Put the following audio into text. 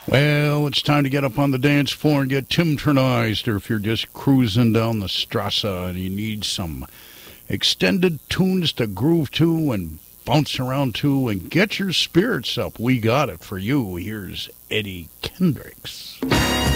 Well, it's time to get up on the dance floor and get Timtronized, or if you're just cruising down the Strasse and you need some extended tunes to groove to and bounce around to and get your spirits up, we got it for you. Here's Eddie Kendricks.